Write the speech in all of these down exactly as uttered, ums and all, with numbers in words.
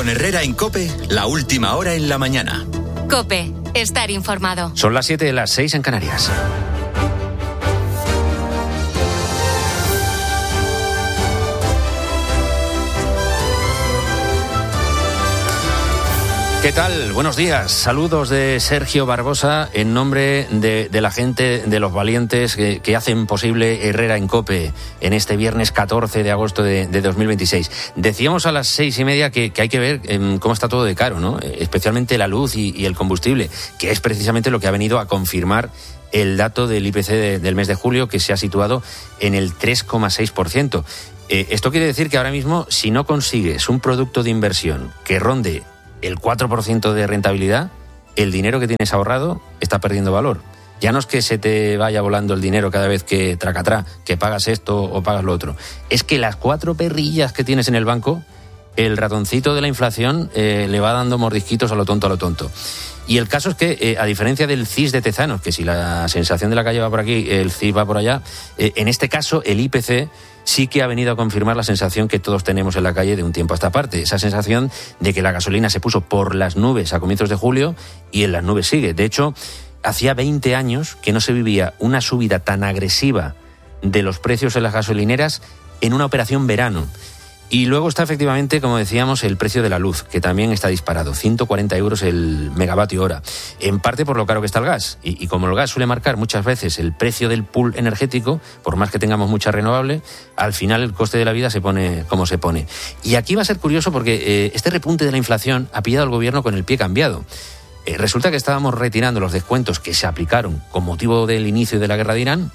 Con Herrera en COPE, la última hora en la mañana. COPE, estar informado. Son las siete, las seis en Canarias. ¿Qué tal? Buenos días. Saludos de Sergio Barbosa en nombre de, de la gente, de los valientes que, que hacen posible Herrera en COPE en este viernes catorce de agosto de, de dos mil veintiséis. Decíamos a las seis y media que, que hay que ver eh, cómo está todo de caro, ¿no? Especialmente la luz y, y el combustible, que es precisamente lo que ha venido a confirmar el dato del I P C de, del mes de julio, que se ha situado en el tres coma seis por ciento. Eh, esto quiere decir que ahora mismo, si no consigues un producto de inversión que ronde el cuatro por ciento de rentabilidad, el dinero que tienes ahorrado está perdiendo valor. Ya no es que se te vaya volando el dinero cada vez que tracatrá, que pagas esto o pagas lo otro. Es que las cuatro perrillas que tienes en el banco, el ratoncito de la inflación eh, le va dando mordisquitos a lo tonto a lo tonto. Y el caso es que, eh, a diferencia del C I S de Tezanos, que si la sensación de la calle va por aquí, el C I S va por allá, eh, en este caso el I P C sí que ha venido a confirmar la sensación que todos tenemos en la calle de un tiempo a esta parte. Esa sensación de que la gasolina se puso por las nubes a comienzos de julio y en las nubes sigue. De hecho, hacía veinte años que no se vivía una subida tan agresiva de los precios en las gasolineras en una operación verano. Y luego está efectivamente, como decíamos, el precio de la luz, que también está disparado, ciento cuarenta euros el megavatio hora, en parte por lo caro que está el gas. Y, y como el gas suele marcar muchas veces el precio del pool energético, por más que tengamos mucha renovable, al final el coste de la vida se pone como se pone. Y aquí va a ser curioso porque eh, este repunte de la inflación ha pillado al gobierno con el pie cambiado. Eh, resulta que estábamos retirando los descuentos que se aplicaron con motivo del inicio de la guerra de Irán.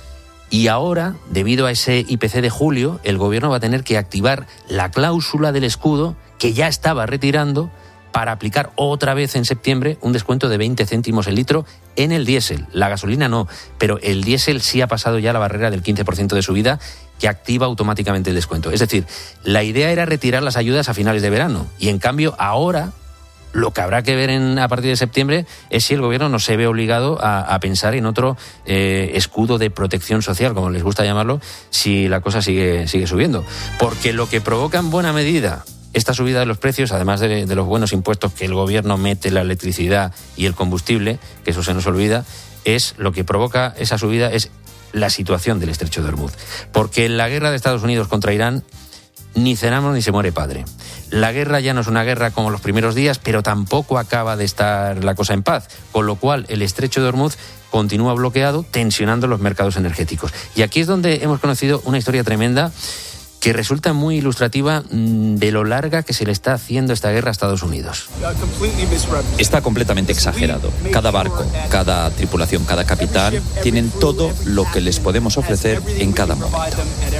Y ahora, debido a ese I P C de julio, el gobierno va a tener que activar la cláusula del escudo que ya estaba retirando para aplicar otra vez en septiembre un descuento de veinte céntimos el litro en el diésel. La gasolina no, pero el diésel sí ha pasado ya la barrera del quince por ciento de subida que activa automáticamente el descuento. Es decir, la idea era retirar las ayudas a finales de verano y en cambio ahora lo que habrá que ver en, a partir de septiembre es si el gobierno no se ve obligado a, a pensar en otro eh, escudo de protección social, como les gusta llamarlo, si la cosa sigue, sigue subiendo. Porque lo que provoca en buena medida esta subida de los precios, además de, de los buenos impuestos que el gobierno mete en la electricidad y el combustible, que eso se nos olvida, es lo que provoca esa subida es la situación del estrecho de Hormuz. Porque en la guerra de Estados Unidos contra Irán ni cenamos ni se muere padre. La guerra ya no es una guerra como los primeros días, pero tampoco acaba de estar la cosa en paz, con lo cual el estrecho de Hormuz continúa bloqueado, tensionando los mercados energéticos. Y aquí es donde hemos conocido una historia tremenda que resulta muy ilustrativa de lo larga que se le está haciendo esta guerra a Estados Unidos. Está completamente exagerado. Cada barco, cada tripulación, cada capitán tienen todo lo que les podemos ofrecer en cada momento.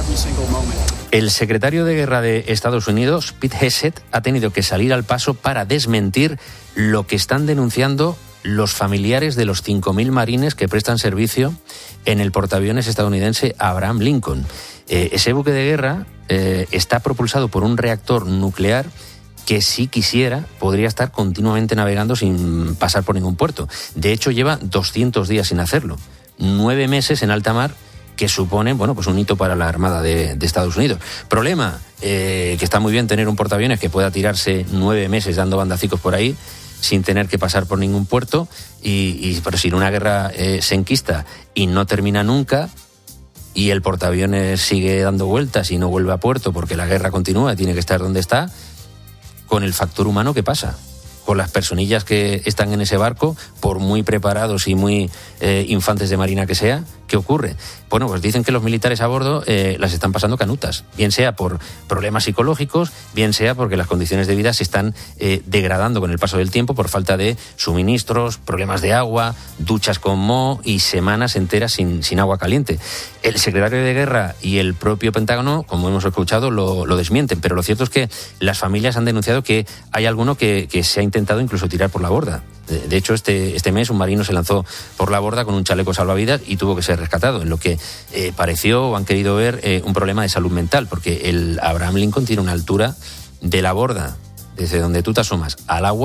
El secretario de Guerra de Estados Unidos, Pete Hegseth, ha tenido que salir al paso para desmentir lo que están denunciando los familiares de los cinco mil marines que prestan servicio en el portaaviones estadounidense Abraham Lincoln. Eh, ese buque de guerra eh, está propulsado por un reactor nuclear que, si quisiera, podría estar continuamente navegando sin pasar por ningún puerto. De hecho, lleva doscientos días sin hacerlo. Nueve meses en alta mar, que suponen, bueno, pues un hito para la Armada de, de Estados Unidos. Problema, eh, que está muy bien tener un portaaviones que pueda tirarse nueve meses dando bandacicos por ahí, sin tener que pasar por ningún puerto, y, y pero si una guerra eh, se enquista y no termina nunca, y el portaaviones sigue dando vueltas y no vuelve a puerto porque la guerra continúa, tiene que estar donde está, con el factor humano, ¿qué pasa? Con las personillas que están en ese barco, por muy preparados y muy eh, infantes de marina que sea, ¿qué ocurre? Bueno, pues dicen que los militares a bordo eh, las están pasando canutas, bien sea por problemas psicológicos, bien sea porque las condiciones de vida se están eh, degradando con el paso del tiempo por falta de suministros, problemas de agua, duchas con moho y semanas enteras sin, sin agua caliente. El secretario de Guerra y el propio Pentágono, como hemos escuchado, lo, lo desmienten, pero lo cierto es que las familias han denunciado que hay alguno que, que se ha intentado incluso tirar por la borda. De, de hecho, este, este mes un marino se lanzó por la borda con un chaleco salvavidas y tuvo que ser rescatado, en lo que eh, pareció o han querido ver eh, un problema de salud mental, porque el Abraham Lincoln tiene una altura de la borda, desde donde tú te asomas al agua,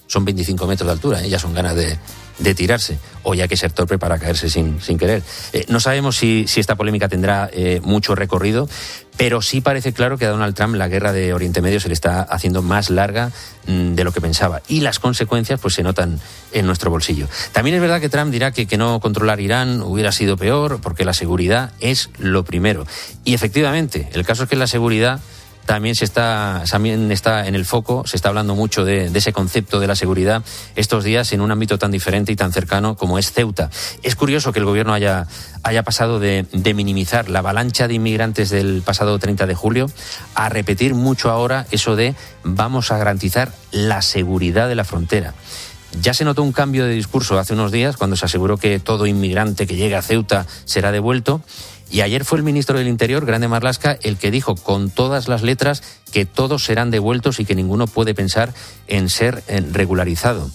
son veinticinco metros de altura, ¿eh? Ya son ganas de, de tirarse, o ya hay que ser torpe para caerse sin, sin querer. Eh, no sabemos si, si esta polémica tendrá eh, mucho recorrido, pero sí parece claro que a Donald Trump la guerra de Oriente Medio se le está haciendo más larga mmm, de lo que pensaba, y las consecuencias pues se notan en nuestro bolsillo. También es verdad que Trump dirá que, que no controlar Irán hubiera sido peor, porque la seguridad es lo primero. Y efectivamente, el caso es que la seguridad también se está también está en el foco. Se está hablando mucho de, de ese concepto de la seguridad estos días en un ámbito tan diferente y tan cercano como es Ceuta. Es curioso que el gobierno haya, haya pasado de, de minimizar la avalancha de inmigrantes del pasado treinta de julio a repetir mucho ahora eso de vamos a garantizar la seguridad de la frontera. Ya se notó un cambio de discurso hace unos días cuando se aseguró que todo inmigrante que llegue a Ceuta será devuelto. Y ayer fue el ministro del Interior, Grande Marlaska, el que dijo con todas las letras que todos serán devueltos y que ninguno puede pensar en ser regularizado.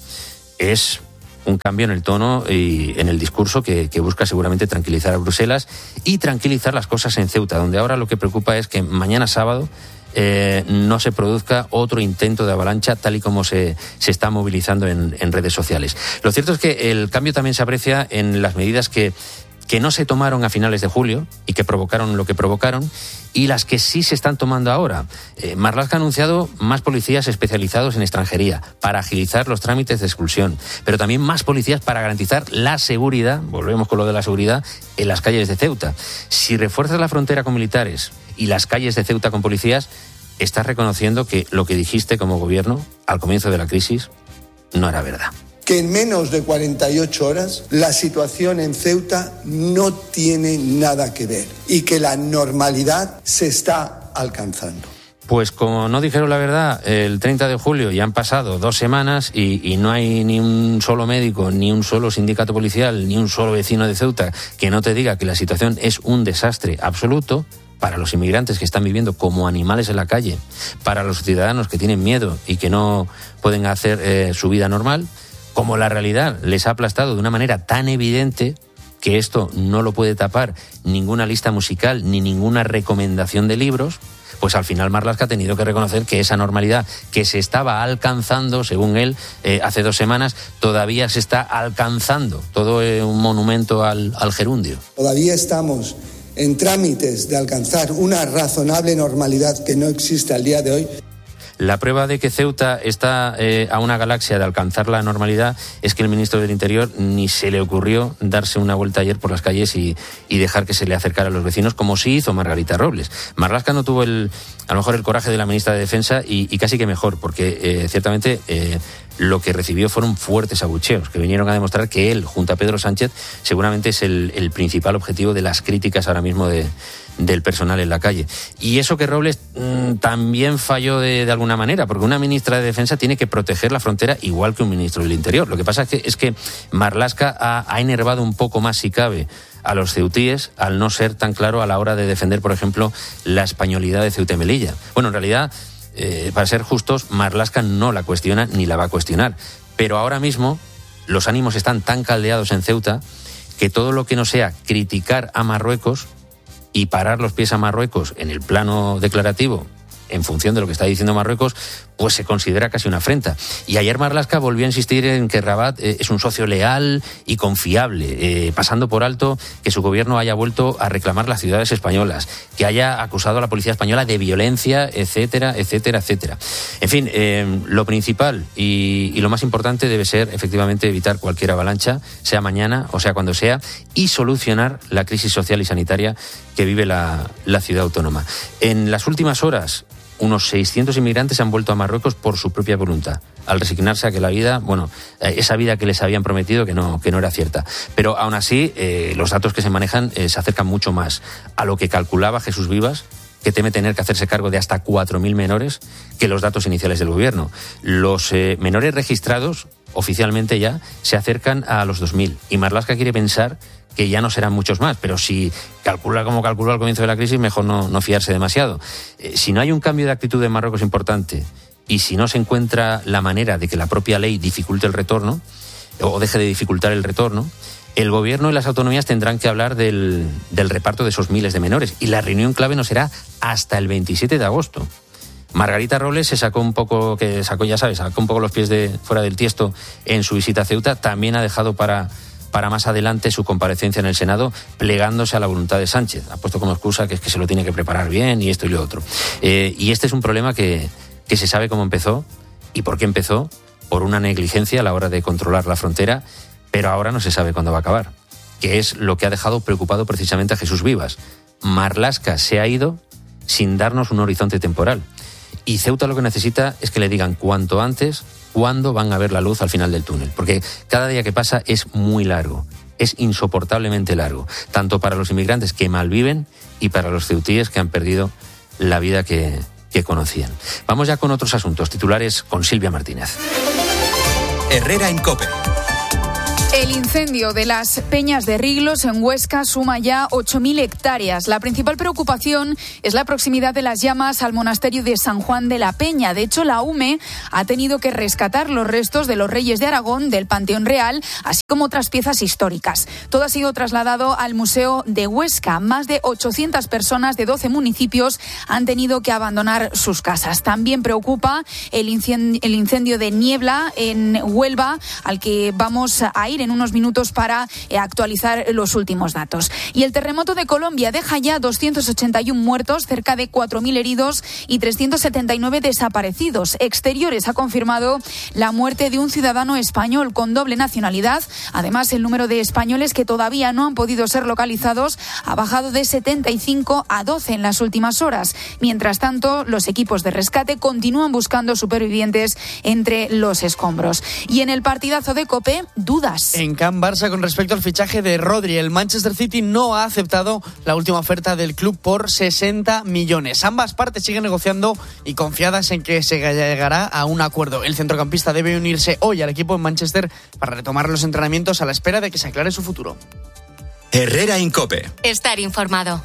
Es un cambio en el tono y en el discurso que, que busca seguramente tranquilizar a Bruselas y tranquilizar las cosas en Ceuta, donde ahora lo que preocupa es que mañana sábado eh, no se produzca otro intento de avalancha tal y como se, se está movilizando en, en redes sociales. Lo cierto es que el cambio también se aprecia en las medidas que que no se tomaron a finales de julio y que provocaron lo que provocaron, y las que sí se están tomando ahora. Eh, Marlaska ha anunciado más policías especializados en extranjería para agilizar los trámites de expulsión, pero también más policías para garantizar la seguridad, volvemos con lo de la seguridad, en las calles de Ceuta. Si refuerzas la frontera con militares y las calles de Ceuta con policías, estás reconociendo que lo que dijiste como gobierno al comienzo de la crisis no era verdad. Que en menos de cuarenta y ocho horas la situación en Ceuta no tiene nada que ver y que la normalidad se está alcanzando. Pues como no dijeron la verdad el treinta de julio y han pasado dos semanas y, y no hay ni un solo médico, ni un solo sindicato policial, ni un solo vecino de Ceuta que no te diga que la situación es un desastre absoluto para los inmigrantes que están viviendo como animales en la calle, para los ciudadanos que tienen miedo y que no pueden hacer eh, su vida normal, como la realidad les ha aplastado de una manera tan evidente que esto no lo puede tapar ninguna lista musical ni ninguna recomendación de libros, pues al final Marlaska ha tenido que reconocer que esa normalidad que se estaba alcanzando, según él, eh, hace dos semanas, todavía se está alcanzando. Todo es un monumento al, al gerundio. Todavía estamos en trámites de alcanzar una razonable normalidad que no existe al día de hoy. La prueba de que Ceuta está eh, a una galaxia de alcanzar la normalidad es que el ministro del Interior ni se le ocurrió darse una vuelta ayer por las calles y, y dejar que se le acercara a los vecinos, como sí hizo Margarita Robles. Marlaska no tuvo el, a lo mejor el coraje de la ministra de Defensa y, y casi que mejor, porque eh, ciertamente eh, lo que recibió fueron fuertes abucheos que vinieron a demostrar que él, junto a Pedro Sánchez, seguramente es el, el principal objetivo de las críticas ahora mismo de del personal en la calle. Y eso que Robles mmm, también falló de, de alguna manera, porque una ministra de Defensa tiene que proteger la frontera igual que un ministro del Interior. Lo que pasa es que, es que Marlaska ha, ha enervado un poco más, si cabe, a los ceutíes al no ser tan claro a la hora de defender, por ejemplo, la españolidad de Ceuta y Melilla. Bueno, en realidad, eh, para ser justos, Marlaska no la cuestiona ni la va a cuestionar. Pero ahora mismo los ánimos están tan caldeados en Ceuta que todo lo que no sea criticar a Marruecos y parar los pies a Marruecos en el plano declarativo, en función de lo que está diciendo Marruecos, pues se considera casi una afrenta. Y ayer Marlaska volvió a insistir en que Rabat eh, es un socio leal y confiable, eh, pasando por alto que su gobierno haya vuelto a reclamar las ciudades españolas, que haya acusado a la policía española de violencia, etcétera, etcétera, etcétera. En fin, eh, lo principal y, y lo más importante debe ser efectivamente evitar cualquier avalancha, sea mañana o sea cuando sea, y solucionar la crisis social y sanitaria que vive la, la ciudad autónoma. En las últimas horas, unos seiscientos inmigrantes han vuelto a Marruecos por su propia voluntad, al resignarse a que la vida, bueno, esa vida que les habían prometido que no, que no era cierta. Pero aún así, eh, los datos que se manejan eh, se acercan mucho más a lo que calculaba Jesús Vivas, que teme tener que hacerse cargo de hasta cuatro mil menores, que los datos iniciales del gobierno. Los eh, menores registrados, oficialmente ya, se acercan a los dos mil. Y Marlaska quiere pensar que ya no serán muchos más, pero si calcula como calculó al comienzo de la crisis, mejor no, no fiarse demasiado. Eh, si no hay un cambio de actitud en Marruecos importante y si no se encuentra la manera de que la propia ley dificulte el retorno o deje de dificultar el retorno, el gobierno y las autonomías tendrán que hablar del, del reparto de esos miles de menores, y la reunión clave no será hasta el veintisiete de agosto. Margarita Robles se sacó un poco, que sacó, ya sabes, sacó un poco los pies de fuera del tiesto en su visita a Ceuta. También ha dejado para, para más adelante su comparecencia en el Senado, plegándose a la voluntad de Sánchez. Ha puesto como excusa que es que se lo tiene que preparar bien y esto y lo otro. Eh, y este es un problema que, que se sabe cómo empezó y por qué empezó, por una negligencia a la hora de controlar la frontera, pero ahora no se sabe cuándo va a acabar, que es lo que ha dejado preocupado precisamente a Jesús Vivas. Marlaska se ha ido sin darnos un horizonte temporal. Y Ceuta lo que necesita es que le digan cuanto antes cuándo van a ver la luz al final del túnel, porque cada día que pasa es muy largo, es insoportablemente largo, tanto para los inmigrantes que malviven y para los ceutíes que han perdido la vida que, que conocían. Vamos ya con otros asuntos, titulares con Silvia Martínez. Herrera en COPE. El incendio de las Peñas de Riglos en Huesca suma ya ocho mil hectáreas. La principal preocupación es la proximidad de las llamas al monasterio de San Juan de la Peña. De hecho, la U M E ha tenido que rescatar los restos de los reyes de Aragón del Panteón Real, así como otras piezas históricas. Todo ha sido trasladado al Museo de Huesca. Más de ochocientas personas de doce municipios han tenido que abandonar sus casas. También preocupa el incendio, el incendio de Niebla en Huelva, al que vamos a ir en unos minutos para eh, actualizar los últimos datos. Y el terremoto de Colombia deja ya doscientos ochenta y uno muertos, cerca de cuatro mil heridos y trescientos setenta y nueve desaparecidos. Exteriores ha confirmado la muerte de un ciudadano español con doble nacionalidad. Además, el número de españoles que todavía no han podido ser localizados ha bajado de setenta y cinco a doce en las últimas horas. Mientras tanto, los equipos de rescate continúan buscando supervivientes entre los escombros. Y en el partidazo de COPE, dudas. En Can Barça, con respecto al fichaje de Rodri, el Manchester City no ha aceptado la última oferta del club por sesenta millones. Ambas partes siguen negociando y confiadas en que se llegará a un acuerdo. El centrocampista debe unirse hoy al equipo en Manchester para retomar los entrenamientos a la espera de que se aclare su futuro. Herrera en COPE. Estar informado.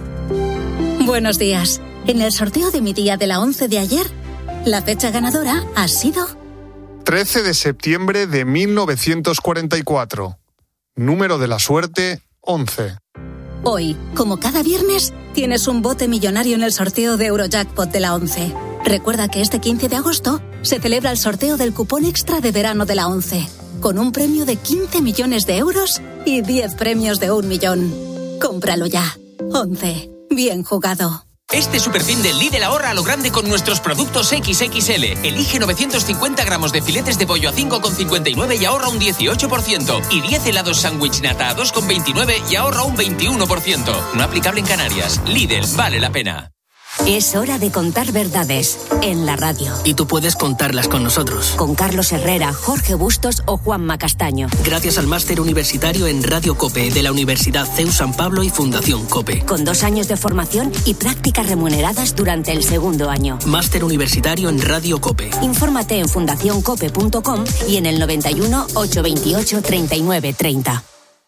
Buenos días. En el sorteo de mi día de la once de ayer, la fecha ganadora ha sido trece de septiembre de mil novecientos cuarenta y cuatro. Número de la suerte, once. Hoy, como cada viernes, tienes un bote millonario en el sorteo de Eurojackpot de la once. Recuerda que este quince de agosto se celebra el sorteo del cupón extra de verano de la once, con un premio de quince millones de euros y diez premios de un millón. Cómpralo ya. once. Bien jugado. Este superfin del Lidl ahorra a lo grande con nuestros productos equis equis ele. Elige novecientos cincuenta gramos de filetes de pollo a cinco con cincuenta y nueve y ahorra un dieciocho por ciento. Y diez helados sándwich nata a dos con veintinueve y ahorra un veintiuno por ciento. No aplicable en Canarias. Lidl, vale la pena. Es hora de contar verdades en la radio. Y tú puedes contarlas con nosotros. Con Carlos Herrera, Jorge Bustos o Juanma Castaño. Gracias al máster universitario en Radio COPE de la Universidad C E U San Pablo y Fundación COPE. Con dos años de formación y prácticas remuneradas durante el segundo año. Máster universitario en Radio COPE. Infórmate en fundación cope punto com y en el noventa y uno, ochocientos veintiocho, treinta y nueve treinta.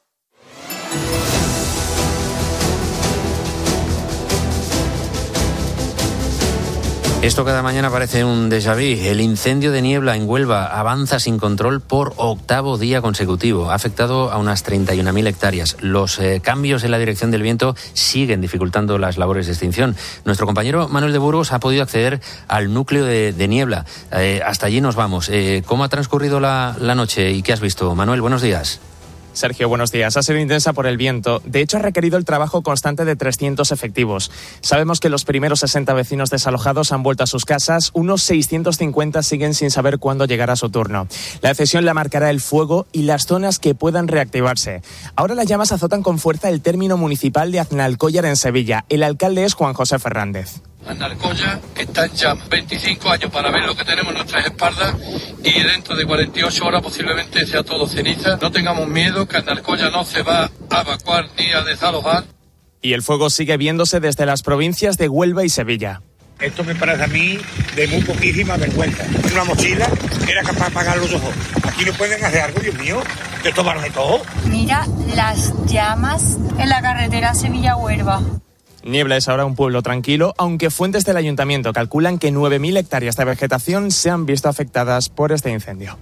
Esto cada mañana parece un déjà vu. El incendio de Niebla en Huelva avanza sin control por octavo día consecutivo. Ha afectado a unas treinta y una mil hectáreas. Los eh, cambios en la dirección del viento siguen dificultando las labores de extinción. Nuestro compañero Manuel de Burgos ha podido acceder al núcleo de, de Niebla. Eh, hasta allí nos vamos. Eh, ¿Cómo ha transcurrido la, la noche y qué has visto? Manuel, buenos días. Sergio, buenos días. Ha sido intensa por el viento. De hecho, ha requerido el trabajo constante de trescientos efectivos. Sabemos que los primeros sesenta vecinos desalojados han vuelto a sus casas. Unos seiscientos cincuenta siguen sin saber cuándo llegará su turno. La decisión la marcará el fuego y las zonas que puedan reactivarse. Ahora las llamas azotan con fuerza el término municipal de Aznalcóllar en Sevilla. El alcalde es Juan José Fernández. Aznalcóllar está en llamas. veinticinco años para ver lo que tenemos en nuestras espaldas y dentro de cuarenta y ocho horas posiblemente sea todo ceniza. No tengamos miedo, que Aznalcóllar no se va a evacuar ni a desalojar. Y el fuego sigue viéndose desde las provincias de Huelva y Sevilla. Esto me parece a mí de muy poquísima vergüenza. Una mochila era capaz de apagar los ojos. Aquí no pueden hacer algo, Dios mío, de tomarme todo. Mira las llamas en la carretera Sevilla-Huelva. Niebla es ahora un pueblo tranquilo, aunque fuentes del ayuntamiento calculan que nueve mil hectáreas de vegetación se han visto afectadas por este incendio.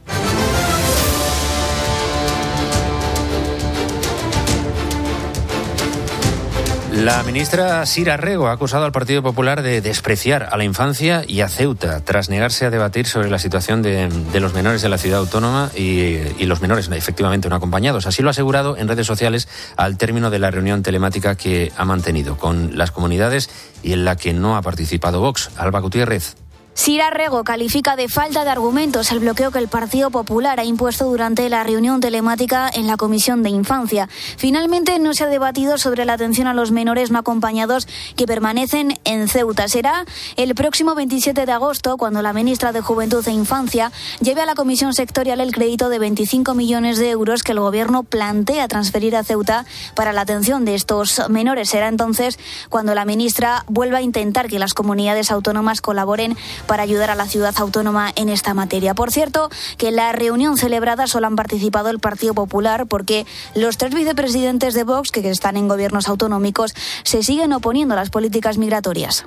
La ministra Sira Rego ha acusado al Partido Popular de despreciar a la infancia y a Ceuta tras negarse a debatir sobre la situación de, de los menores de la ciudad autónoma y, y los menores efectivamente no acompañados. Así lo ha asegurado en redes sociales al término de la reunión telemática que ha mantenido con las comunidades y en la que no ha participado Vox. Alba Gutiérrez. Sira Rego califica de falta de argumentos el bloqueo que el Partido Popular ha impuesto durante la reunión telemática en la Comisión de Infancia. Finalmente no se ha debatido sobre la atención a los menores no acompañados que permanecen en Ceuta. Será el próximo veintisiete de agosto cuando la ministra de Juventud e Infancia lleve a la Comisión Sectorial el crédito de veinticinco millones de euros que el Gobierno plantea transferir a Ceuta para la atención de estos menores. Será entonces cuando la ministra vuelva a intentar que las comunidades autónomas colaboren para ayudar a la ciudad autónoma en esta materia. Por cierto, que en la reunión celebrada solo han participado el Partido Popular porque los tres vicepresidentes de Vox, que están en gobiernos autonómicos, se siguen oponiendo a las políticas migratorias.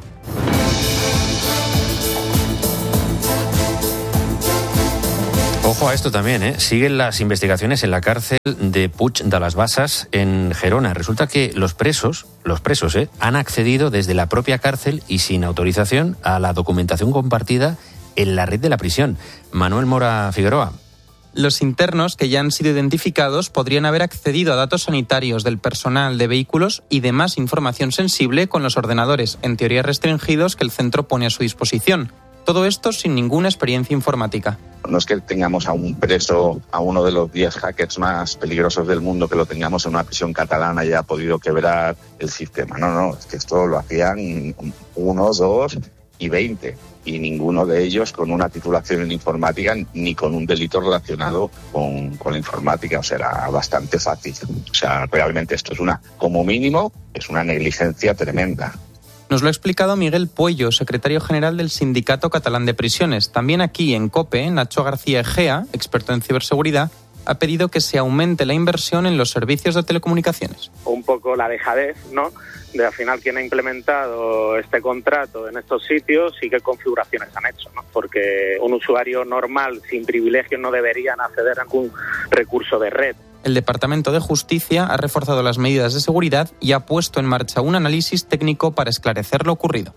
Ojo a esto también, ¿eh? Siguen las investigaciones en la cárcel de Puig de las Basas en Gerona. Resulta que los presos, los presos, ¿eh? han accedido desde la propia cárcel y sin autorización a la documentación compartida en la red de la prisión. Manuel Mora Figueroa. Los internos que ya han sido identificados podrían haber accedido a datos sanitarios del personal, de vehículos y demás información sensible con los ordenadores, en teoría restringidos, que el centro pone a su disposición. Todo esto sin ninguna experiencia informática. No es que tengamos a un preso, a uno de los diez hackers más peligrosos del mundo, que lo tengamos en una prisión catalana y haya podido quebrar el sistema. No, no, es que esto lo hacían uno, dos y veinte. Y ninguno de ellos con una titulación en informática ni con un delito relacionado con, con la informática. O sea, era bastante fácil. O sea, realmente esto es una, como mínimo, es una negligencia tremenda. Nos lo ha explicado Miguel Puello, secretario general del Sindicato Catalán de Prisiones. También aquí en COPE, Nacho García Egea, experto en ciberseguridad, ha pedido que se aumente la inversión en los servicios de telecomunicaciones. Un poco la dejadez, ¿no?, de al final quién ha implementado este contrato en estos sitios y qué configuraciones han hecho, ¿no? Porque un usuario normal sin privilegios no deberían acceder a ningún recurso de red. El Departamento de Justicia ha reforzado las medidas de seguridad y ha puesto en marcha un análisis técnico para esclarecer lo ocurrido.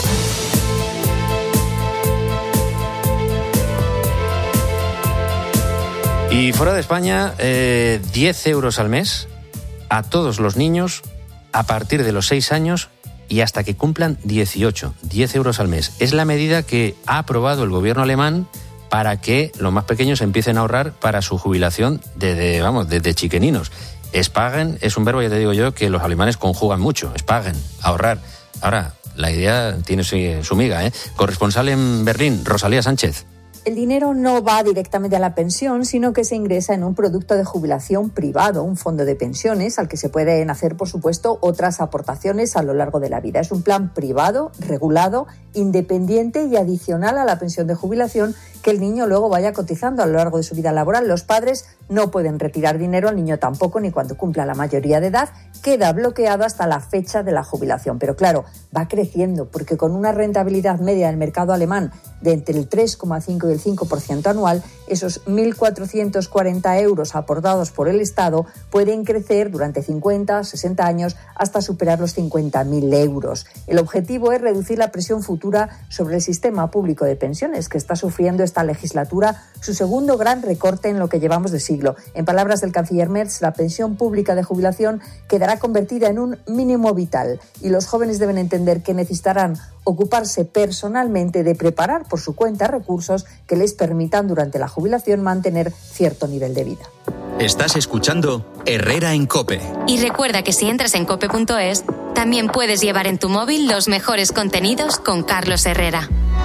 Y fuera de España, eh, diez euros al mes a todos los niños a partir de los seis años y hasta que cumplan dieciocho. diez euros al mes. Es la medida que ha aprobado el gobierno alemán para que los más pequeños empiecen a ahorrar para su jubilación desde, vamos, desde chiqueninos. Sparen es un verbo, ya te digo yo, que los alemanes conjugan mucho. Sparen, ahorrar. Ahora, la idea tiene su, su miga, ¿eh? Corresponsal en Berlín, Rosalía Sánchez. El dinero no va directamente a la pensión, sino que se ingresa en un producto de jubilación privado, un fondo de pensiones, al que se pueden hacer, por supuesto, otras aportaciones a lo largo de la vida. Es un plan privado, regulado, independiente y adicional a la pensión de jubilación que el niño luego vaya cotizando a lo largo de su vida laboral. Los padres no pueden retirar dinero, el niño tampoco, ni cuando cumpla la mayoría de edad. Queda bloqueado hasta la fecha de la jubilación. Pero claro, va creciendo, porque con una rentabilidad media del mercado alemán de entre el tres coma cinco y el cinco por ciento anual, esos mil cuatrocientos cuarenta euros aportados por el Estado pueden crecer durante cincuenta, sesenta años hasta superar los cincuenta mil euros. El objetivo es reducir la presión futura sobre el sistema público de pensiones, que está sufriendo esta legislatura su segundo gran recorte en lo que llevamos de siglo. En palabras del canciller Merz, la pensión pública de jubilación quedará convertida en un mínimo vital y los jóvenes deben entender que necesitarán ocuparse personalmente de preparar por su cuenta recursos que les permitan durante la jubilación mantener cierto nivel de vida. Estás escuchando Herrera en COPE. Y recuerda que si entras en cope punto es, también puedes llevar en tu móvil los mejores contenidos con Carlos Herrera.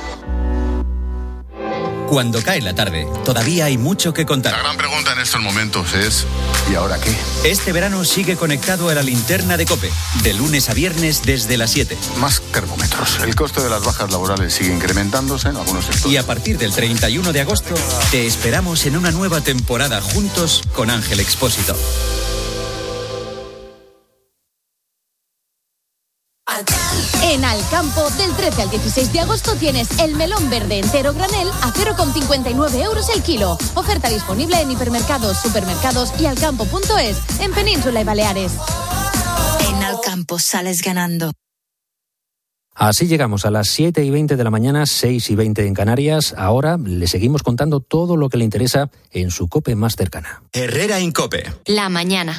Cuando cae la tarde, todavía hay mucho que contar. La gran pregunta en estos momentos es ¿y ahora qué? Este verano sigue conectado a la linterna de COPE, de lunes a viernes desde las siete. Más termómetros. El coste de las bajas laborales sigue incrementándose en algunos sectores. Y a partir del treinta y uno de agosto, te esperamos en una nueva temporada juntos con Ángel Expósito. En Alcampo, del trece al dieciséis de agosto tienes el melón verde entero granel a cero coma cincuenta y nueve euros el kilo. Oferta disponible en hipermercados, supermercados y alcampo punto es, en Península y Baleares. En Alcampo. campo sales ganando. Así llegamos a las siete y veinte de la mañana, seis y veinte en Canarias. Ahora le seguimos contando todo lo que le interesa en su COPE más cercana. Herrera en COPE. La mañana.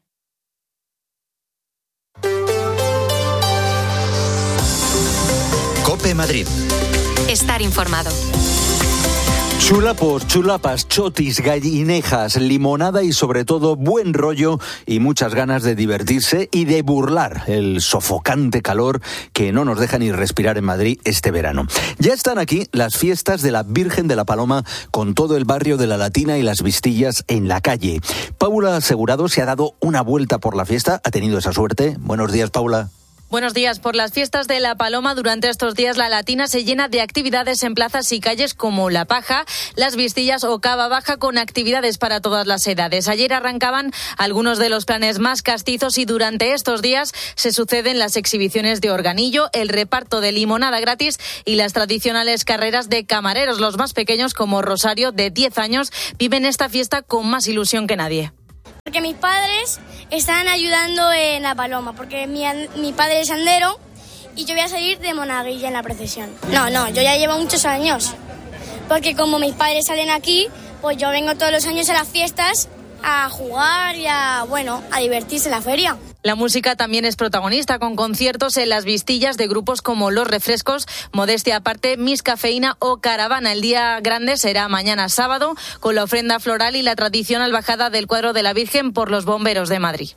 COPE Madrid. Estar informado. Chulapos, chulapas, chotis, gallinejas, limonada y sobre todo buen rollo y muchas ganas de divertirse y de burlar el sofocante calor que no nos deja ni respirar en Madrid este verano. Ya están aquí las fiestas de la Virgen de la Paloma con todo el barrio de la Latina y las Vistillas en la calle. Paula Asegurado se ha dado una vuelta por la fiesta, ha tenido esa suerte. Buenos días, Paula. Buenos días. Por las fiestas de La Paloma, durante estos días la Latina se llena de actividades en plazas y calles como La Paja, Las Vistillas o Cava Baja, con actividades para todas las edades. Ayer arrancaban algunos de los planes más castizos y durante estos días se suceden las exhibiciones de organillo, el reparto de limonada gratis y las tradicionales carreras de camareros. Los más pequeños, como Rosario, de diez años, viven esta fiesta con más ilusión que nadie. Porque mis padres están ayudando en La Paloma, porque mi, mi padre es andero y yo voy a salir de monaguilla en la procesión. No, no, yo ya llevo muchos años, porque como mis padres salen aquí, pues yo vengo todos los años a las fiestas a jugar y a, bueno, a divertirse en la feria. La música también es protagonista, con conciertos en Las Vistillas de grupos como Los Refrescos, Modestia Aparte, Miss Cafeína o Caravana. El día grande será mañana sábado, con la ofrenda floral y la tradicional bajada del cuadro de la Virgen por los bomberos de Madrid.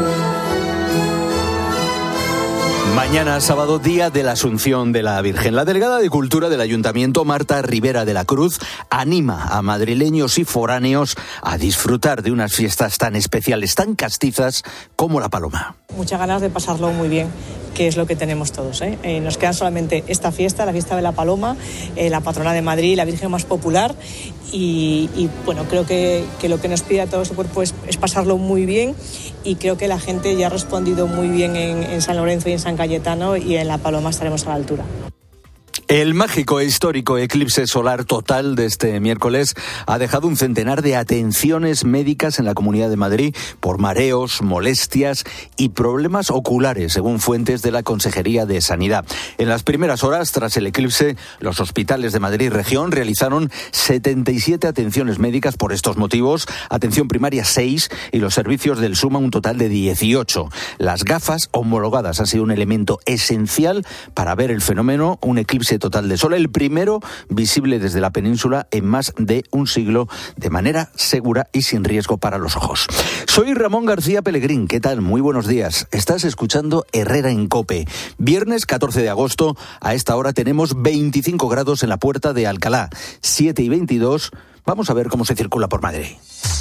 Mañana sábado, día de la Asunción de la Virgen. La delegada de Cultura del Ayuntamiento, Marta Rivera de la Cruz, anima a madrileños y foráneos a disfrutar de unas fiestas tan especiales, tan castizas como La Paloma. Muchas ganas de pasarlo muy bien, que es lo que tenemos todos, ¿eh? Eh, nos queda solamente esta fiesta, la fiesta de La Paloma, eh, la patrona de Madrid, la Virgen más popular. Y, y bueno, creo que, que lo que nos pide a todo su cuerpo es, es pasarlo muy bien, y creo que la gente ya ha respondido muy bien en, en San Lorenzo y en San Cayetano, y en La Paloma estaremos a la altura. El mágico e histórico eclipse solar total de este miércoles ha dejado un centenar de atenciones médicas en la Comunidad de Madrid por mareos, molestias y problemas oculares, según fuentes de la Consejería de Sanidad. En las primeras horas tras el eclipse, los hospitales de Madrid Región realizaron setenta y siete atenciones médicas por estos motivos, atención primaria seis y los servicios del SUMA un total de dieciocho. Las gafas homologadas han sido un elemento esencial para ver el fenómeno, un eclipse total de sol, el primero visible desde la península en más de un siglo, de manera segura y sin riesgo para los ojos. Soy Ramón García Pellegrín, ¿qué tal? Muy buenos días. Estás escuchando Herrera en COPE. Viernes catorce de agosto, a esta hora tenemos veinticinco grados en la Puerta de Alcalá, siete y veintidós. Vamos a ver cómo se circula por Madrid.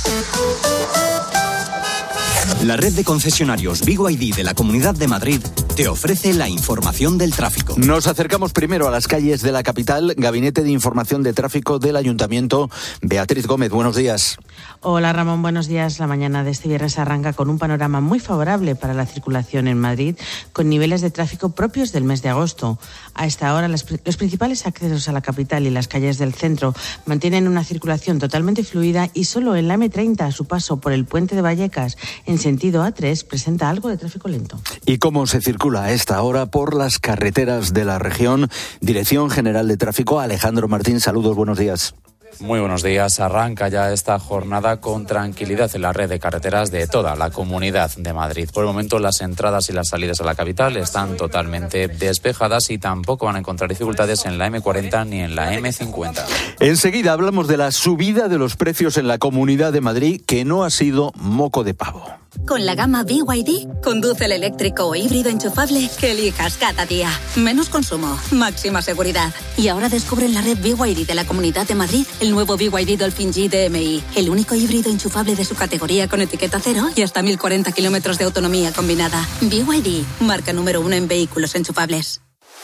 La red de concesionarios B Y D de la Comunidad de Madrid te ofrece la información del tráfico. Nos acercamos primero a las calles de la capital. Gabinete de Información de Tráfico del Ayuntamiento. Beatriz Gómez, buenos días. Hola Ramón, buenos días. La mañana de este viernes arranca con un panorama muy favorable para la circulación en Madrid, con niveles de tráfico propios del mes de agosto. A esta hora, los principales accesos a la capital y las calles del centro mantienen una circulación totalmente fluida, y solo en la eme treinta, a su paso por el puente de Vallecas, en sentido A tres, presenta algo de tráfico lento. ¿Y cómo se circula a esta hora por las carreteras de la región? Dirección General de Tráfico, Alejandro Martín, saludos, buenos días. Muy buenos días. Arranca ya esta jornada con tranquilidad en la red de carreteras de toda la Comunidad de Madrid. Por el momento, las entradas y las salidas a la capital están totalmente despejadas y tampoco van a encontrar dificultades en la eme cuarenta ni en la eme cincuenta. Enseguida hablamos de la subida de los precios en la Comunidad de Madrid, que no ha sido moco de pavo. Con la gama B Y D, conduce el eléctrico o híbrido enchufable que elijas cada día. Menos consumo, máxima seguridad. Y ahora descubre en la red B Y D de la Comunidad de Madrid el nuevo B Y D Dolphin G D M I, el único híbrido enchufable de su categoría con etiqueta cero y hasta mil cuarenta kilómetros de autonomía combinada. B Y D, marca número uno en vehículos enchufables.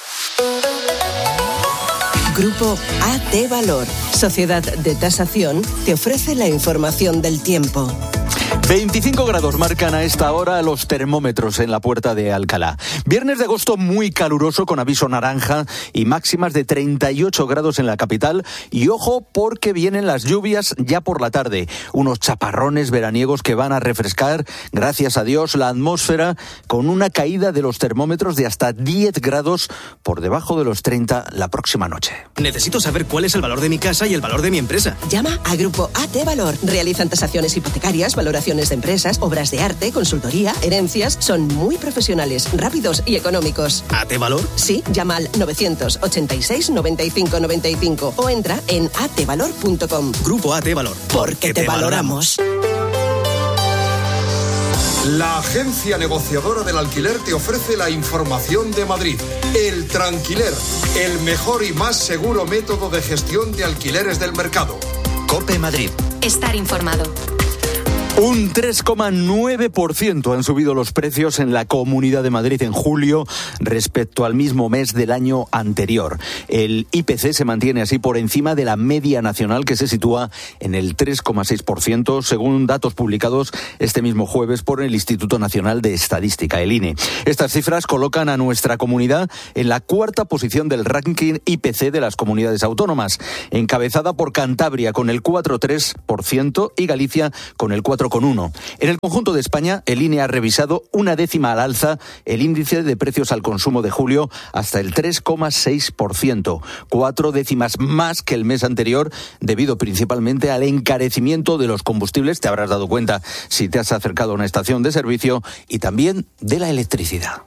Grupo A T Valor, Sociedad de Tasación, te ofrece la información del tiempo. veinticinco grados marcan a esta hora los termómetros en la Puerta de Alcalá. Viernes de agosto muy caluroso con aviso naranja y máximas de treinta y ocho grados en la capital. Y ojo porque vienen las lluvias ya por la tarde. Unos chaparrones veraniegos que van a refrescar, gracias a Dios, la atmósfera con una caída de los termómetros de hasta diez grados por debajo de los treinta la próxima noche. Necesito saber cuál es el valor de mi casa y el valor de mi empresa. Llama a Grupo A T Valor. Realizan tasaciones hipotecarias, valoraciones de empresas, obras de arte, consultoría, herencias. Son muy profesionales, rápidos y económicos. ¿A T Valor? Sí, llama al novecientos ochenta y seis noventa y cinco noventa y cinco o entra en a t valor punto com. Grupo A T Valor. Porque te valoramos. La agencia negociadora del alquiler te ofrece la información de Madrid. El Tranquiler, el mejor y más seguro método de gestión de alquileres del mercado. COPE Madrid. Estar informado. Un tres coma nueve por ciento han subido los precios en la Comunidad de Madrid en julio respecto al mismo mes del año anterior. El I P C se mantiene así por encima de la media nacional, que se sitúa en el tres coma seis por ciento, según datos publicados este mismo jueves por el Instituto Nacional de Estadística, el I N E. Estas cifras colocan a nuestra comunidad en la cuarta posición del ranking I P C de las comunidades autónomas, encabezada por Cantabria con el cuatro coma tres por ciento y Galicia con el cuatro coma uno por ciento. En el conjunto de España, el I N E ha revisado una décima al alza el índice de precios al consumo de julio hasta el tres coma seis por ciento, cuatro décimas más que el mes anterior, debido principalmente al encarecimiento de los combustibles, te habrás dado cuenta si te has acercado a una estación de servicio, y también de la electricidad.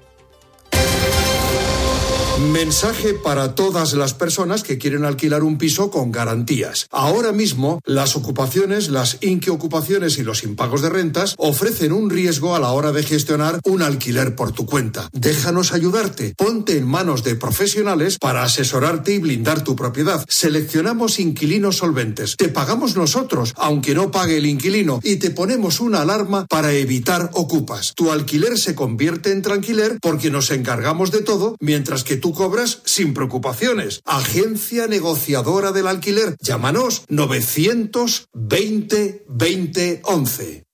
Mensaje para todas las personas que quieren alquilar un piso con garantías. Ahora mismo, las ocupaciones, las inquiocupaciones y los impagos de rentas ofrecen un riesgo a la hora de gestionar un alquiler por tu cuenta. Déjanos ayudarte. Ponte en manos de profesionales para asesorarte y blindar tu propiedad. Seleccionamos inquilinos solventes. Te pagamos nosotros, aunque no pague el inquilino, y te ponemos una alarma para evitar ocupas. Tu alquiler se convierte en tranquiler porque nos encargamos de todo, mientras que tú cobras sin preocupaciones. Agencia negociadora del alquiler. Llámanos novecientos veinte veinte once.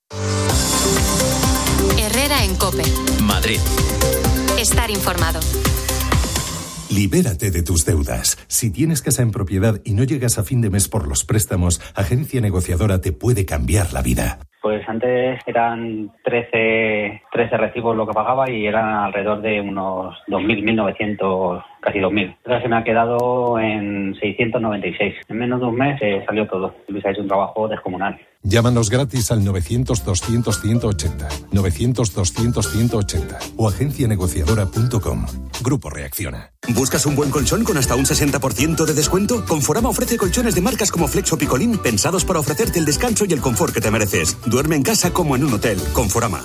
Herrera en COPE. Madrid. Estar informado. Libérate de tus deudas. Si tienes casa en propiedad y no llegas a fin de mes por los préstamos, Agencia Negociadora te puede cambiar la vida. Pues antes eran trece, trece recibos lo que pagaba y eran alrededor de unos dos mil, mil novecientos, casi dos mil. Ahora se me ha quedado en seiscientos noventa y seis. En menos de un mes eh, salió todo. Luis ha hecho un trabajo descomunal. Llámanos gratis al novecientos doscientos ciento ochenta, novecientos doscientos ciento ochenta o agencia negociadora punto com. Grupo Reacciona. ¿Buscas un buen colchón con hasta un sesenta por ciento de descuento? Conforama ofrece colchones de marcas como Flex o Picolín, pensados para ofrecerte el descanso y el confort que te mereces. Duerme en casa como en un hotel. Conforama.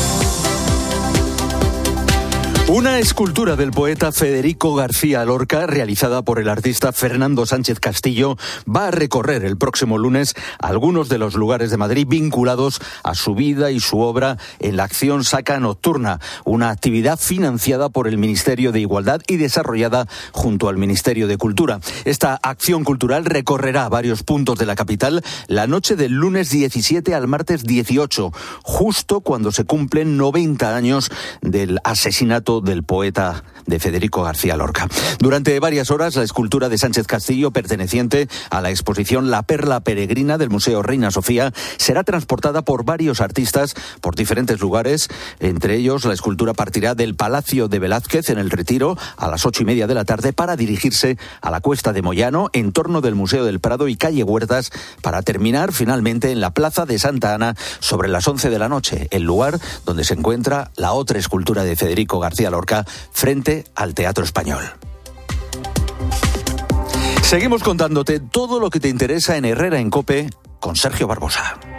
Una escultura del poeta Federico García Lorca, realizada por el artista Fernando Sánchez Castillo, va a recorrer el próximo lunes algunos de los lugares de Madrid vinculados a su vida y su obra en la acción Saca Nocturna, una actividad financiada por el Ministerio de Igualdad y desarrollada junto al Ministerio de Cultura. Esta acción cultural recorrerá varios puntos de la capital la noche del lunes diecisiete al martes dieciocho, justo cuando se cumplen noventa años del asesinato del poeta de Federico García Lorca. Durante varias horas, la escultura de Sánchez Castillo, perteneciente a la exposición La Perla Peregrina del Museo Reina Sofía, será transportada por varios artistas por diferentes lugares. Entre ellos, la escultura partirá del Palacio de Velázquez en El Retiro a las ocho y media de la tarde para dirigirse a la Cuesta de Moyano, en torno del Museo del Prado y calle Huertas, para terminar finalmente en la Plaza de Santa Ana sobre las once de la noche, el lugar donde se encuentra la otra escultura de Federico García Lorca frente al Teatro Español. Seguimos contándote todo lo que te interesa en Herrera en COPE con Sergio Barbosa.